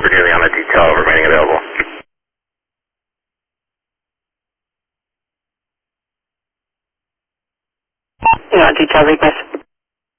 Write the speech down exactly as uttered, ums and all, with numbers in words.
Virginia on a detail remaining available. Yeah, detail request.